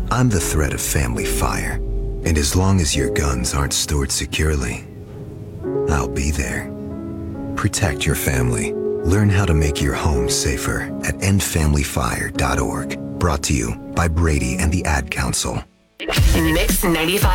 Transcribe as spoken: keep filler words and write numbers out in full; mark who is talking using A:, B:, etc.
A: I'm the threat of family fire, and as long as your guns aren't stored securely, I'll be there. Protect your family. Learn how to make your home safer at end family fire dot org. Brought to you by Brady and the Ad Council.
B: Mix ninety-five.